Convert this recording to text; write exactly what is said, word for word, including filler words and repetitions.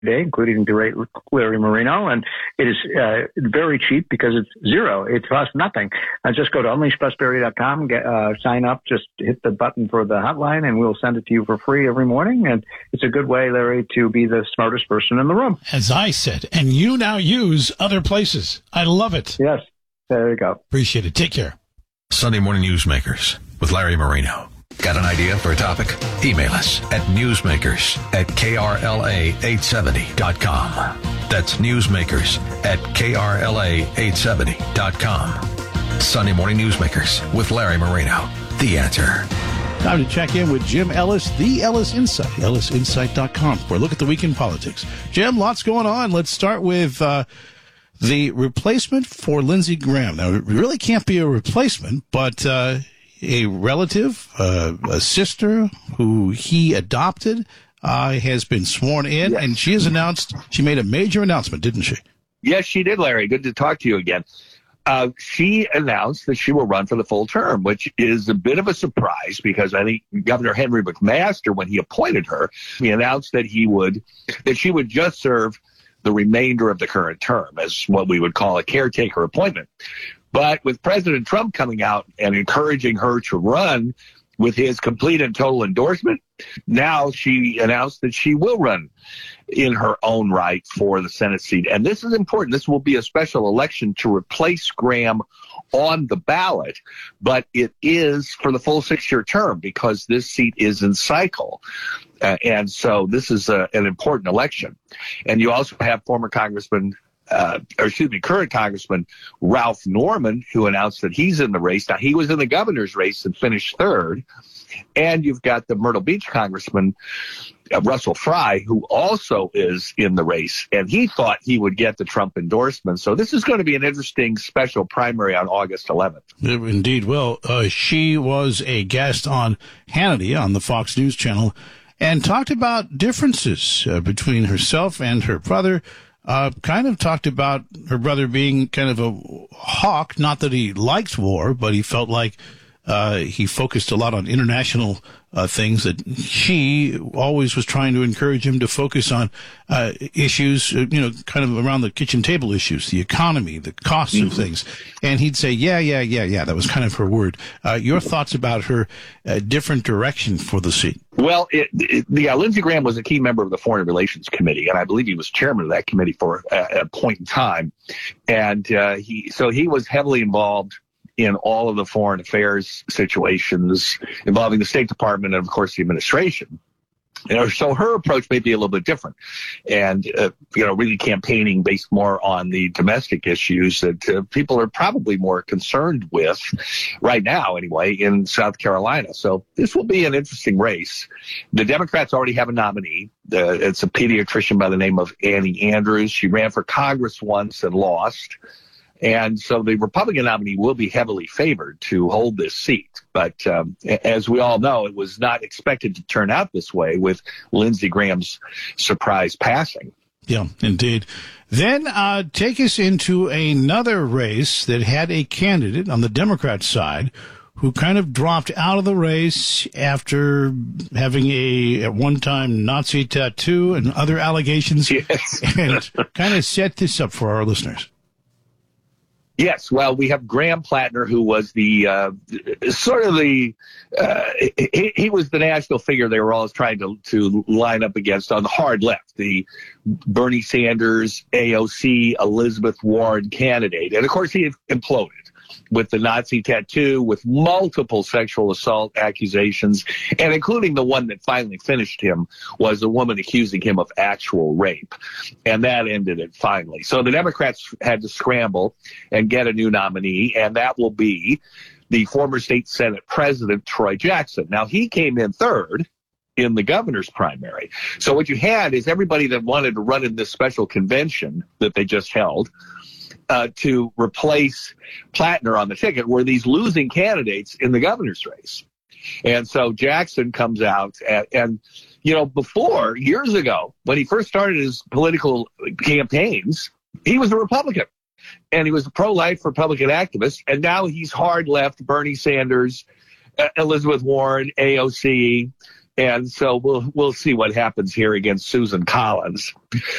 day, including the great Larry Marino. And it is uh, very cheap because it's zero. It costs nothing. Uh, just go to unleash prosperity dot com, get, uh, sign up, just hit the button for the hotline, and we'll send it to you for free every morning. And it's a good way, Larry, to be the smartest person in the room. As I said, and you now use other places. I love it. Yes. There you go. Appreciate it. Take care. Sunday Morning Newsmakers with Larry Marino. Got an idea for a topic? Email us at newsmakers at K R L A eight seventy dot com. That's newsmakers at K R L A eight seventy dot com. Sunday Morning Newsmakers with Larry Marino. The Answer. Time to check in with Jim Ellis, the Ellis Insight, ellis insight dot com, for a look at the week in politics. Jim, lots going on. Let's start with uh, the replacement for Lindsey Graham. Now, it really can't be a replacement, but uh, a relative, uh, a sister who he adopted, uh, has been sworn in, yes. And she has announced, she made a major announcement, didn't she? Yes, she did, Larry. Good to talk to you again. Uh, she announced that she will run for the full term, which is a bit of a surprise because I think Governor Henry McMaster, when he appointed her, he announced that he would, that she would just serve the remainder of the current term as what we would call a caretaker appointment. But with President Trump coming out and encouraging her to run with his complete and total endorsement, now she announced that she will run in her own right for the Senate seat. And this is important. This will be a special election to replace Graham on the ballot, but it is for the full six-year term because this seat is in cycle. Uh, and so this is a, an important election. And you also have former Congressman Uh, or excuse me, current Congressman Ralph Norman, who announced that he's in the race. Now, he was in the governor's race and finished third. And you've got the Myrtle Beach Congressman uh, Russell Fry, who also is in the race. And he thought he would get the Trump endorsement. So this is going to be an interesting special primary on August eleventh. Indeed. Well, uh, she was a guest on Hannity on the Fox News channel and talked about differences uh, between herself and her brother. Uh, kind of talked about her brother being kind of a hawk, not that he liked war, but he felt like uh, he focused a lot on international uh, things, that she always was trying to encourage him to focus on uh, issues, uh, you know, kind of around the kitchen table issues, the economy, the costs mm-hmm. of things. And he'd say, yeah, yeah, yeah, yeah. That was kind of her word. Uh, your thoughts about her uh, different direction for the seat? Well, it, it, yeah, Lindsey Graham was a key member of the Foreign Relations Committee, and I believe he was chairman of that committee for a, a point in time. And uh, he, so he was heavily involved in all of the foreign affairs situations involving the State Department and, of course, the administration. You know, so her approach may be a little bit different, and uh, you know, really campaigning based more on the domestic issues that uh, people are probably more concerned with right now, anyway, in South Carolina. So this will be an interesting race. The Democrats already have a nominee. Uh, it's a pediatrician by the name of Annie Andrews. She ran for Congress once and lost. And so the Republican nominee will be heavily favored to hold this seat. But um, as we all know, it was not expected to turn out this way with Lindsey Graham's surprise passing. Yeah, indeed. Then uh, take us into another race that had a candidate on the Democrat side who kind of dropped out of the race after having a, at one time, Nazi tattoo and other allegations. Yes. And kind of set this up for our listeners. Yes, well, we have Graham Plattner, who was the uh, sort of the uh, he, he was the national figure they were always trying to to line up against on the hard left, the Bernie Sanders, A O C, Elizabeth Warren candidate, and of course he imploded with the Nazi tattoo, with multiple sexual assault accusations, and including the one that finally finished him was a woman accusing him of actual rape. And that ended it finally. So the Democrats had to scramble and get a new nominee, and that will be the former state Senate president, Troy Jackson. Now, he came in third in the governor's primary. So what you had is everybody that wanted to run in this special convention that they just held Uh, to replace Plattner on the ticket were these losing candidates in the governor's race. And so Jackson comes out and, and, you know, before, years ago, when he first started his political campaigns, he was a Republican and he was a pro-life Republican activist. And now he's hard left Bernie Sanders, uh, Elizabeth Warren, A O C, And so we'll we'll see what happens here against Susan Collins.